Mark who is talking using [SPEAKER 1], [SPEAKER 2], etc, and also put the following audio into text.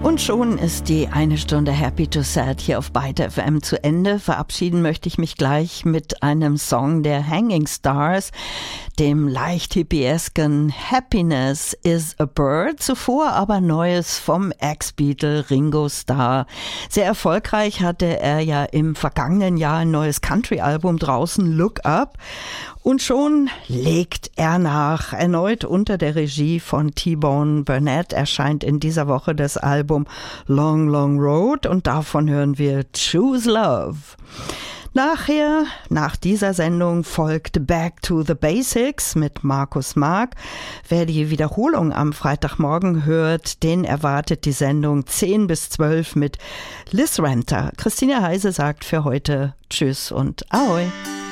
[SPEAKER 1] Und schon ist die eine Stunde Happy to Sad hier auf Byte FM zu Ende. Verabschieden möchte ich mich gleich mit einem Song der Hanging Stars, dem leicht hippiesken Happiness is a Bird. Zuvor aber Neues vom Ex-Beatle Ringo Starr. Sehr erfolgreich hatte er ja im vergangenen Jahr ein neues Country-Album draußen, Look Up. Und schon legt er nach. Erneut unter der Regie von T-Bone Burnett erscheint in dieser Woche das Album Long, Long Road und davon hören wir Choose Love. Nachher, nach dieser Sendung, folgt Back to the Basics mit Markus Mark. Wer die Wiederholung am Freitagmorgen hört, den erwartet die Sendung 10 bis 12 mit Liz Renter. Christine Heise sagt für heute Tschüss und Ahoi.